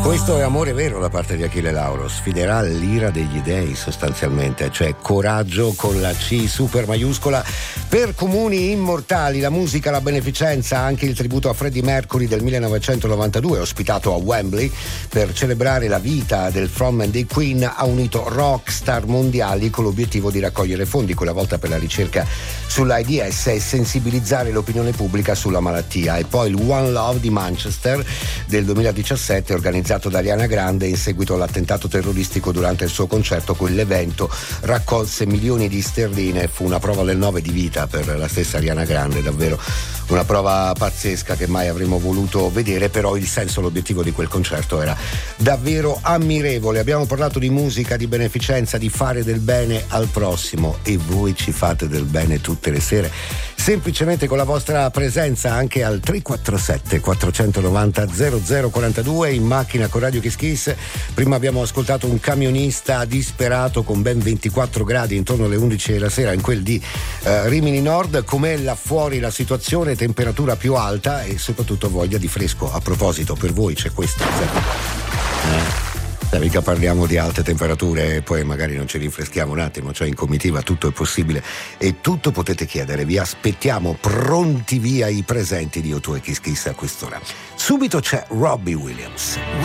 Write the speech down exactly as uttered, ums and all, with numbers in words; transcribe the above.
Questo è amore vero da parte di Achille Lauro, sfiderà l'ira degli dei sostanzialmente, cioè coraggio con la C super maiuscola per comuni immortali, la musica, la beneficenza, anche il tributo a Freddie Mercury del millenovecentonovantadue, ospitato a Wembley per celebrare la vita del frontman dei Queen, ha unito rockstar mondiali con l'obiettivo di raccogliere fondi, quella volta per la ricerca sull'AIDS e sensibilizzare l'opinione pubblica sulla malattia. E poi il One Love di Manchester del duemiladiciassette, organizzato da Ariana Grande in seguito all'attentato terroristico durante il suo concerto. Quell'evento raccolse milioni di sterline, fu una prova del nove di vita per la stessa Ariana Grande, davvero una prova pazzesca che mai avremmo voluto vedere, però il senso, l'obiettivo di quel concerto era davvero ammirevole. Abbiamo parlato di musica, di beneficenza, di fare del bene al prossimo, e voi ci fate del bene tutte le sere, semplicemente con la vostra presenza anche al tre quattro sette quattro nove zero zero zero quattro due in macchina con Radio Kiss Kiss. Prima abbiamo ascoltato un camionista disperato con ben ventiquattro gradi intorno alle undici della sera in quel di eh, Rimini Nord. Com'è là fuori la situazione? Temperatura più alta e soprattutto voglia di fresco. A proposito, per voi c'è questo? Eh, mica parliamo di alte temperature e poi magari non ci rinfreschiamo un attimo, cioè in comitiva tutto è possibile e tutto potete chiedere. Vi aspettiamo pronti via i presenti di O due Kiss Kiss a quest'ora. Subito c'è Robbie Williams.